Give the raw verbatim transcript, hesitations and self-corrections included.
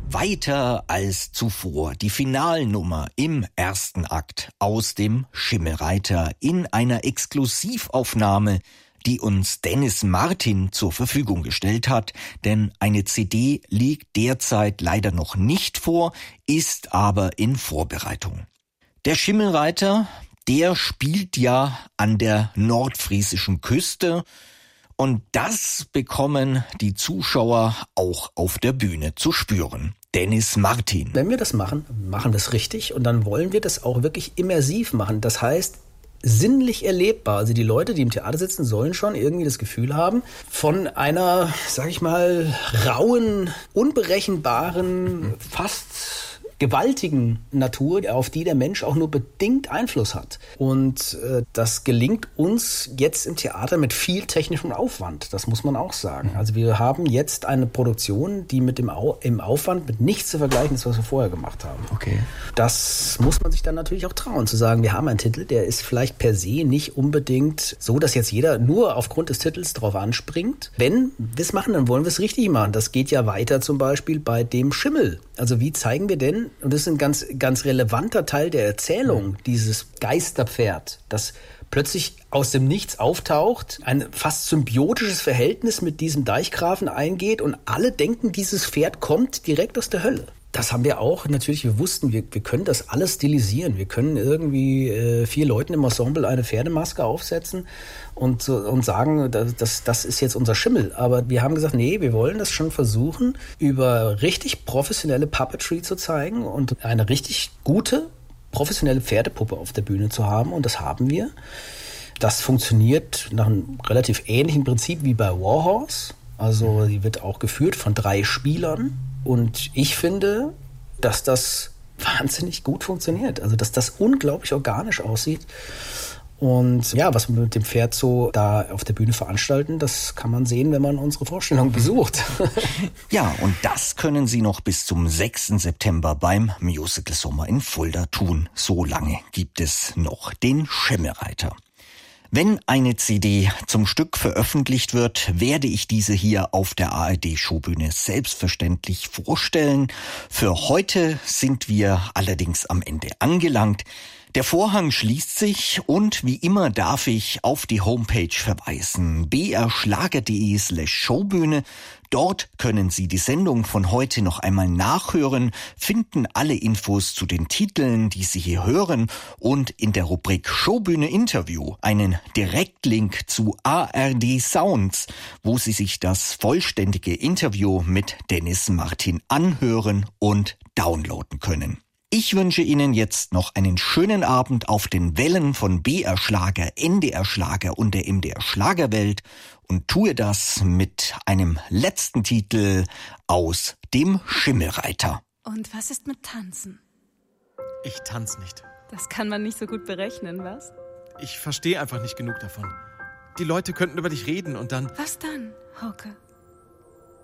Weiter als zuvor, die Finalnummer im ersten Akt aus dem Schimmelreiter in einer Exklusivaufnahme, die uns Dennis Martin zur Verfügung gestellt hat, denn eine C D liegt derzeit leider noch nicht vor, ist aber in Vorbereitung. Der Schimmelreiter, der spielt ja an der nordfriesischen Küste, und das bekommen die Zuschauer auch auf der Bühne zu spüren. Dennis Martin. Wenn wir das machen, machen wir es richtig, und dann wollen wir das auch wirklich immersiv machen. Das heißt, sinnlich erlebbar. Also die Leute, die im Theater sitzen, sollen schon irgendwie das Gefühl haben, von einer, sag ich mal, rauen, unberechenbaren, fast gewaltigen Natur, auf die der Mensch auch nur bedingt Einfluss hat. Und äh, das gelingt uns jetzt im Theater mit viel technischem Aufwand. Das muss man auch sagen. Also wir haben jetzt eine Produktion, die mit dem Au- im Aufwand mit nichts zu vergleichen ist, was wir vorher gemacht haben. Okay. Das muss man sich dann natürlich auch trauen, zu sagen, wir haben einen Titel, der ist vielleicht per se nicht unbedingt so, dass jetzt jeder nur aufgrund des Titels drauf anspringt. Wenn wir es machen, dann wollen wir es richtig machen. Das geht ja weiter zum Beispiel bei dem Schimmel. Also wie zeigen wir denn, und das ist ein ganz, ganz relevanter Teil der Erzählung, dieses Geisterpferd, das plötzlich aus dem Nichts auftaucht, ein fast symbiotisches Verhältnis mit diesem Deichgrafen eingeht und alle denken, dieses Pferd kommt direkt aus der Hölle. Das haben wir auch, natürlich, wir wussten, wir, wir können das alles stilisieren. Wir können irgendwie äh, vier Leuten im Ensemble eine Pferdemaske aufsetzen und, und sagen, das, das ist jetzt unser Schimmel. Aber wir haben gesagt, nee, wir wollen das schon versuchen, über richtig professionelle Puppetry zu zeigen und eine richtig gute, professionelle Pferdepuppe auf der Bühne zu haben. Und das haben wir. Das funktioniert nach einem relativ ähnlichen Prinzip wie bei Warhorse. Also die wird auch geführt von drei Spielern. Und ich finde, dass das wahnsinnig gut funktioniert. Also, dass das unglaublich organisch aussieht. Und ja, was wir mit dem Pferd so da auf der Bühne veranstalten, das kann man sehen, wenn man unsere Vorstellung besucht. Ja, und das können Sie noch bis zum sechsten September beim Musical Sommer in Fulda tun. So lange gibt es noch den Schimmelreiter. Wenn eine C D zum Stück veröffentlicht wird, werde ich diese hier auf der A R D-Showbühne selbstverständlich vorstellen. Für heute sind wir allerdings am Ende angelangt. Der Vorhang schließt sich und wie immer darf ich auf die Homepage verweisen, b r schlager punkt d e slash showbühne. Dort können Sie die Sendung von heute noch einmal nachhören, finden alle Infos zu den Titeln, die Sie hier hören, und in der Rubrik Showbühne Interview einen Direktlink zu A R D Sounds, wo Sie sich das vollständige Interview mit Dennis Martin anhören und downloaden können. Ich wünsche Ihnen jetzt noch einen schönen Abend auf den Wellen von B R Schlager, N D R Schlager und der M D R Schlagerwelt und tue das mit einem letzten Titel aus dem Schimmelreiter. Und was ist mit Tanzen? Ich tanze nicht. Das kann man nicht so gut berechnen, was? Ich verstehe einfach nicht genug davon. Die Leute könnten über dich reden und dann... Was dann, Hauke?